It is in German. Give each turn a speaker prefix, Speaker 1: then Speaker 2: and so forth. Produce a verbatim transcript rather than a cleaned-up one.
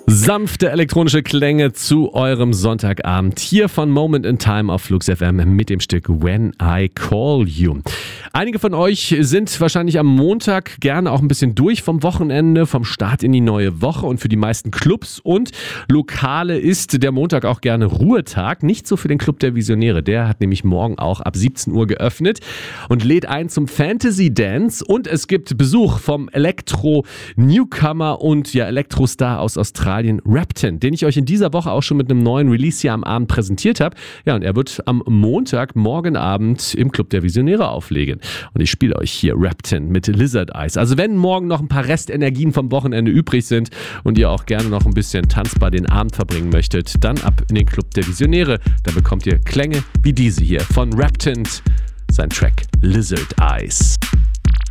Speaker 1: Sanfte elektronische Klänge zu eurem Sonntagabend hier von Moment in Time auf Flux F M mit dem Stück When I Call You. Einige von euch sind wahrscheinlich am Montag gerne auch ein bisschen durch vom Wochenende, vom Start in die neue Woche, und für die meisten Clubs und Lokale ist der Montag auch gerne Ruhetag. Nicht so für den Club der Visionäre, der hat nämlich morgen auch ab siebzehn Uhr geöffnet und lädt ein zum Fantasy Dance, und es gibt Besuch vom Elektro-Newcomer und ja Elektrostar aus Australien, Rapton, den ich euch in dieser Woche auch schon mit einem neuen Release hier am Abend präsentiert habe. Ja, und er wird am Montag, morgen Abend im Club der Visionäre auflegen. Und ich spiele euch hier Rapton mit Lizard Eyes. Also wenn morgen noch ein paar Restenergien vom Wochenende übrig sind und ihr auch gerne noch ein bisschen tanzbar den Abend verbringen möchtet, dann ab in den Club der Visionäre. Da bekommt ihr Klänge wie diese hier von Rapton, sein Track Lizard Eyes.